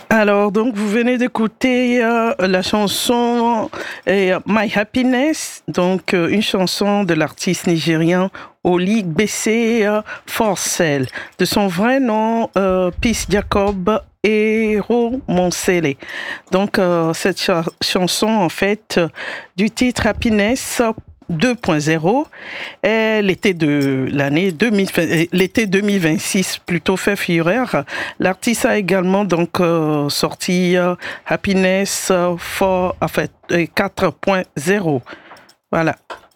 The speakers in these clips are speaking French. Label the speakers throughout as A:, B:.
A: Alors, donc, vous venez d'écouter la chanson My Happiness, donc une chanson de l'artiste nigérien Oli Bese Forcel, de son vrai nom, Peace Jacob Ero Monsele. Donc, cette chanson, en fait, du titre Happiness 2.0 est l'été de l'année 2026 plutôt fait fureur. L'artiste a également donc sorti Happiness 4.0. Voilà.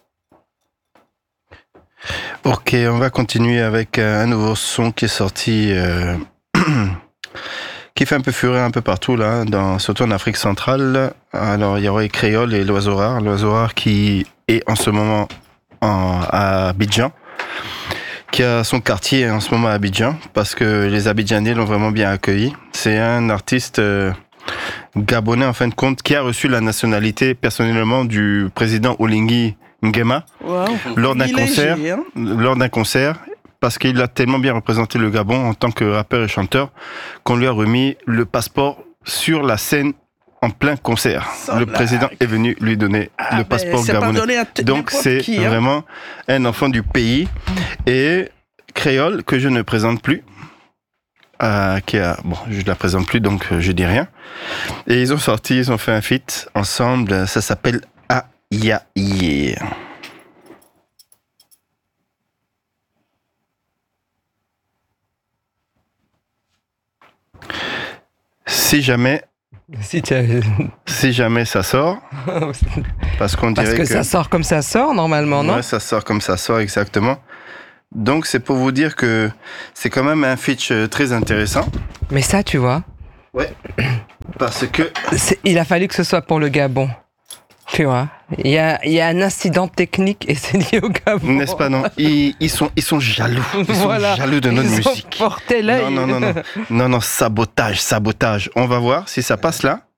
B: Ok, on va continuer avec un nouveau son qui est sorti, qui fait un peu fureur un peu partout là, surtout en Afrique centrale. Alors il y aurait Créole et l'Oiseau Rare qui est en ce moment à Abidjan, qui a son quartier en ce moment à Abidjan, parce que les Abidjanais l'ont vraiment bien accueilli. C'est un artiste gabonais en fin de compte, qui a reçu la nationalité personnellement du président Oligui Nguema.
A: Wow.
B: lors d'un concert, parce qu'il a tellement bien représenté le Gabon en tant que rappeur et chanteur, qu'on lui a remis le passeport sur la scène en plein concert. Le président est venu lui donner le passeport gabonais. Donc c'est vraiment un enfant du pays. Et Créole, que je ne présente plus, je la présente plus, donc je dis rien. Et ils ont fait un feat ensemble, ça s'appelle Ayaye. Si jamais ça sort, parce que
C: ça sort comme ça sort normalement, non?
B: Ouais, ça sort comme ça sort, exactement. Donc c'est pour vous dire que c'est quand même un feat très intéressant.
C: Mais ça, tu vois.
B: Ouais. Parce que
C: il a fallu que ce soit pour le Gabon. Tu vois, il y a un incident technique et c'est lié au Gabon.
B: N'est-ce pas, non? Ils sont jaloux. Ils sont jaloux de notre musique.
C: Ils ont porté l'œil.
B: Non, sabotage. On va voir si ça passe là.